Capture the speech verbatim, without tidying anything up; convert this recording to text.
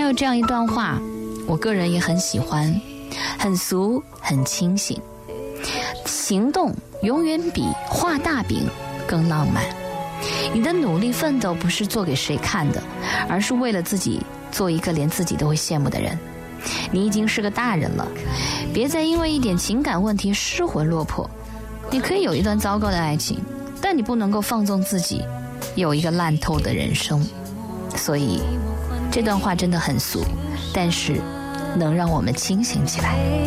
有这样一段话，我个人也很喜欢，很俗，很清醒。行动永远比画大饼更浪漫。你的努力奋斗不是做给谁看的，而是为了自己做一个连自己都会羡慕的人。你已经是个大人了，别再因为一点情感问题失魂落魄。你可以有一段糟糕的爱情，但你不能够放纵自己有一个烂透的人生。所以这段话真的很俗，但是能让我们清醒起来。